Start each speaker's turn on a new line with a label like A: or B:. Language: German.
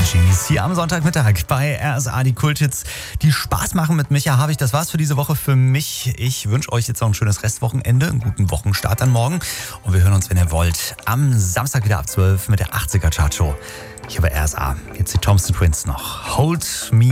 A: Energies hier am Sonntagmittag bei RSA, die Kulthits, die Spaß machen mit Micha Havig. Das war's für diese Woche für mich. Ich wünsche euch jetzt noch ein schönes Restwochenende, einen guten Wochenstart dann morgen. Und wir hören uns, wenn ihr wollt, am Samstag wieder ab 12 mit der 80er Chartshow hier bei RSA. Jetzt die Thompson Twins noch. Hold Me